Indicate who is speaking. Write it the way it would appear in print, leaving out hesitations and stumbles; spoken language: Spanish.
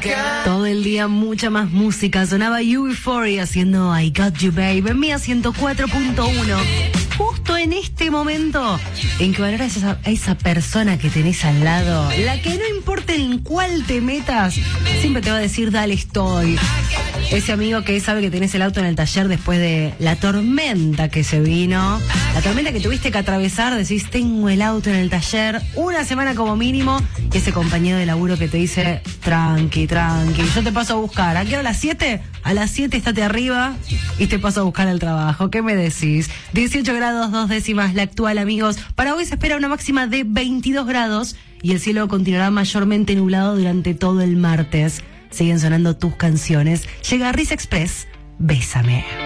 Speaker 1: Todo el día mucha más música. Sonaba UB40 haciendo I Got You Babe en Mía 104.1. Justo en este momento en que valoras a esa persona que tenés al lado, la que no importa en cuál te metas, siempre te va a decir dale estoy. Ese amigo que sabe que tenés el auto en el taller después de la tormenta que se vino, la tormenta que tuviste que atravesar, decís tengo el auto en el taller, una semana como mínimo, y ese compañero de laburo que te dice tranqui, yo te paso a buscar. ¿A qué hora? ¿A las 7? A las 7 estate arriba y te paso a buscar al trabajo. ¿Qué me decís? 18 grados 2 décimas la actual, amigos. Para hoy se espera una máxima de 22 grados y el cielo continuará mayormente nublado durante todo el martes. Siguen sonando tus canciones. Llega Riz Express, Bésame.